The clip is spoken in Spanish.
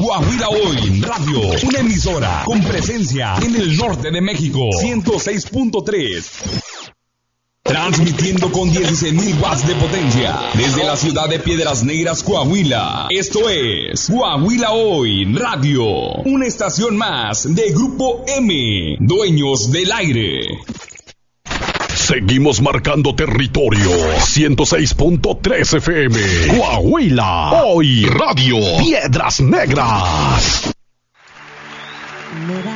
Coahuila Hoy Radio, una emisora con presencia en el norte de México, 106.3. Transmitiendo con 16,000 watts de potencia desde la ciudad de Piedras Negras, Coahuila. Esto es Coahuila Hoy Radio, una estación más de Grupo M, dueños del aire. Seguimos marcando territorio. 106.3 FM. Coahuila Hoy Radio. Piedras Negras. Me